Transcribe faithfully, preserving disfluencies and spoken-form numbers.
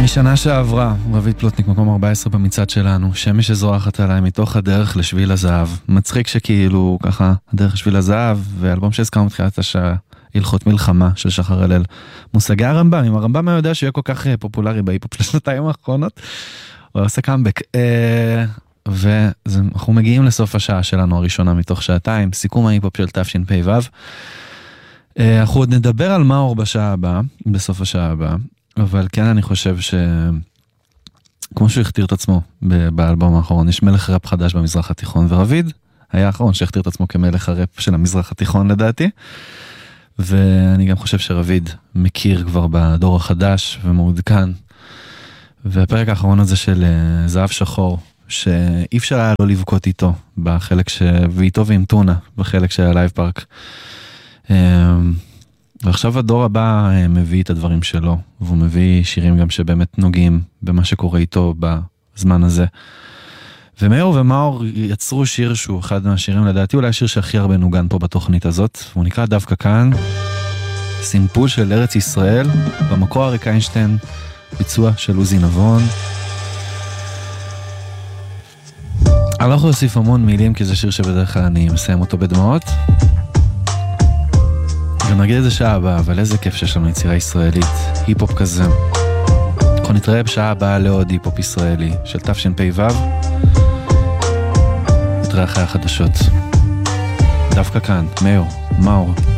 משנה שעברה, רביד פלוטניק, מקום ארבע עשרה במצעד שלנו, שמש שזורחת עליי מתוך הדרך לשביל הזהב. מצחיק שכאילו ככה, הדרך לשביל הזהב, ואלבום שהזכרנו מתחילת השעה, הלכות מלחמה של שחר הלל. מושגי הרמב"ם, אם הרמב"ם היה יודע שיהיה כל כך פופולרי בהיפופ לשנתיים האחרונות, הוא עושה קאמבק. ואנחנו מגיעים לסוף השעה שלנו הראשונה מתוך שעתיים, סיכום ההיפופ של תשפ"ו. אנחנו עוד נדבר על מאור בשעה הבאה, בסוף השעה הבאה, אבל כן אני חושב ש... כמו שהוא הכתיר את עצמו באלבום האחרון, יש מלך ראפ חדש במזרח התיכון, ורביד היה האחרון שהכתיר את עצמו כמלך הראפ של המזרח התיכון לדעתי, ואני גם חושב שרביד מכיר כבר בדור החדש ומעודכן, והפרק האחרון הזה של זהב שחור, שאי אפשר היה לו לבכות איתו, בחלק ש... ואיתו ועם טונה, בחלק של הלייב פארק. ועכשיו הדור הבא מביא את הדברים שלו, והוא מביא שירים גם שבאמת נוגעים במה שקורה איתו בזמן הזה. ומאור ומאור יצרו שיר שהוא אחד מהשירים, לדעתי אולי השיר שהכי הרבה נוגן פה בתוכנית הזאת, והוא נקרא דווקא כאן, סימפול של ארץ ישראל, במקור אריק איינשטיין, ביצוע של עוזי נבון. אני לא יכול להוסיף המון מילים, כי זה שיר שבדרך כלל אני מסיים אותו בדמעות. גם נגיד את זה שעה הבאה, אבל איזה כיף שיש לנו יצירה ישראלית, היפופ כזה. אנחנו נתראה בשעה הבאה לעוד היפופ ישראלי של תשפ"ו. נתראה אחרי החדשות. דווקא כאן, מאור, מאור.